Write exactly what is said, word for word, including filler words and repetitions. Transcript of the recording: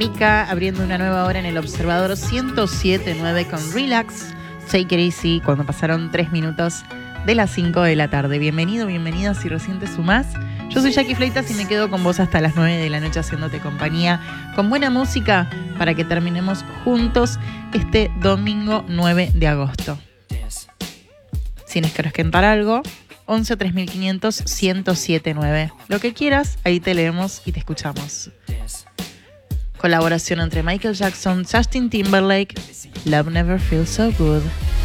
Mika abriendo una nueva hora en el Observador ciento siete punto nueve con Relax, Take It Easy, cuando pasaron tres minutos de las cinco de la tarde. Bienvenido, bienvenida si recién te sumás. Yo soy Jackie Fleitas y me quedo con vos hasta las nueve de la noche haciéndote compañía con buena música para que terminemos juntos este domingo nueve de agosto. Si nos querés cantar algo, once tres mil quinientos ciento siete nueve. Lo que quieras, ahí te leemos y te escuchamos. Colaboración entre Michael Jackson, Justin Timberlake, Love Never Feels So Good.